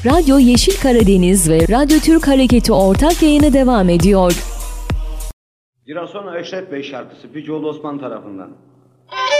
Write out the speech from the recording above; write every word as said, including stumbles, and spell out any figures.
Radyo Yeşil Karadeniz ve Radyo Türk Hareketi ortak yayını devam ediyor. Girasona Eşref Bey şarkısı Picoğlu Osman tarafından.